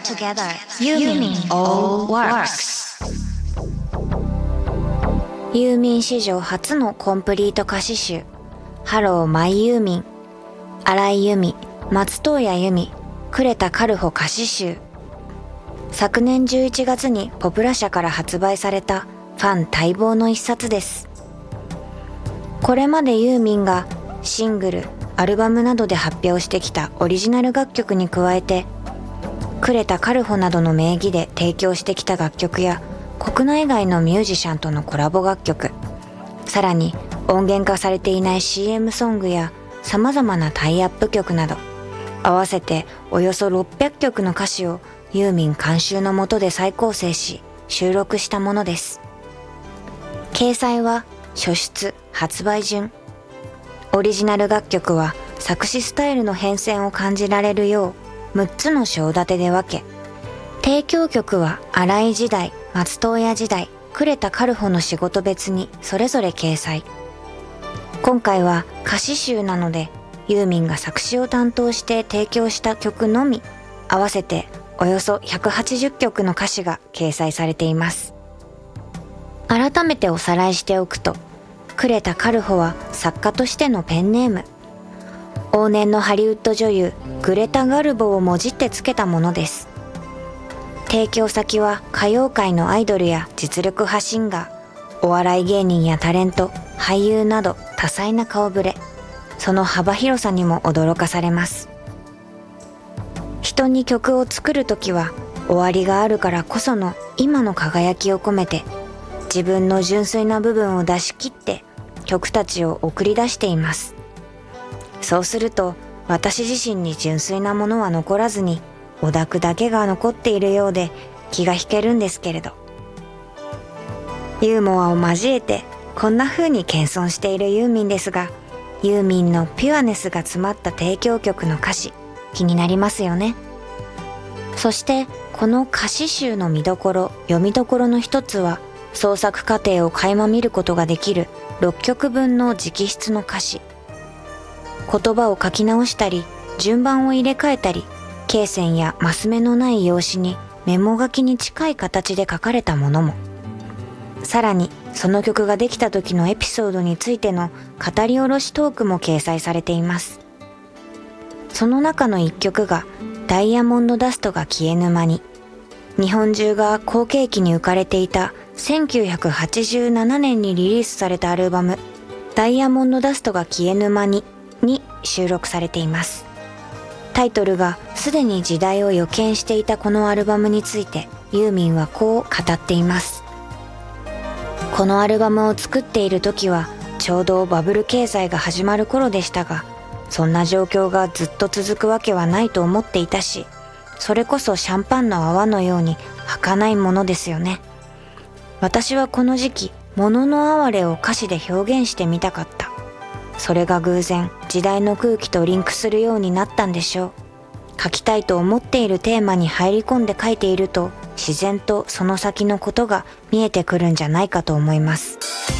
ユーミン all works。 ユーミン史上初のコンプリート歌詞集、ハローマイユーミン、荒井由実、松任谷由実、呉田軽穂歌詞集。昨年11月にポプラ社から発売されたファン待望の一冊です。これまでユーミンがシングル、アルバムなどで発表してきたオリジナル楽曲に加えて、呉田軽穂などの名義で提供してきた楽曲や国内外のミュージシャンとのコラボ楽曲、さらに音源化されていない CM ソングや様々なタイアップ曲など、合わせておよそ600曲の歌詞をユーミン監修の下で再構成し収録したものです。掲載は初出発売順。オリジナル楽曲は作詞スタイルの変遷を感じられるよう6つの章立てで分け、提供曲は荒井時代、松任谷時代、呉田軽穂の仕事別にそれぞれ掲載。今回は歌詞集なのでユーミンが作詞を担当して提供した曲のみ合わせておよそ180曲の歌詞が掲載されています。改めておさらいしておくと、呉田軽穂は作家としてのペンネーム。往年のハリウッド女優グレタ・ガルボをもじってつけたものです。提供先は歌謡界のアイドルや実力派シンガー、お笑い芸人やタレント、俳優など多彩な顔ぶれ。その幅広さにも驚かされます。人に曲を作るときは終わりがあるからこその今の輝きを込めて、自分の純粋な部分を出し切って曲たちを送り出しています。そうすると私自身に純粋なものは残らずにオタクだけが残っているようで気が引けるんですけれど、ユーモアを交えてこんな風に謙遜しているユーミンですが、ユーミンのピュアネスが詰まった提供曲の歌詞、気になりますよね。そしてこの歌詞集の見どころ、読みどころの一つは、創作過程を垣間見ることができる6曲分の直筆の歌詞。言葉を書き直したり、順番を入れ替えたり、罫線やマス目のない用紙にメモ書きに近い形で書かれたものも。さらにその曲ができた時のエピソードについての語り下ろしトークも掲載されています。その中の一曲がダイヤモンドダストが消えぬ間に。日本中が好景気に浮かれていた1987年にリリースされたアルバムダイヤモンドダストが消えぬ間に収録されています。タイトルがすでに時代を予見していたこのアルバムについてユーミンはこう語っています。このアルバムを作っている時はちょうどバブル経済が始まる頃でしたが、そんな状況がずっと続くわけはないと思っていたし、それこそシャンパンの泡のように儚いものですよね。私はこの時期、物の哀れを歌詞で表現してみたかった。それが偶然、時代の空気とリンクするようになったんでしょう。書きたいと思っているテーマに入り込んで書いていると、自然とその先のことが見えてくるんじゃないかと思います。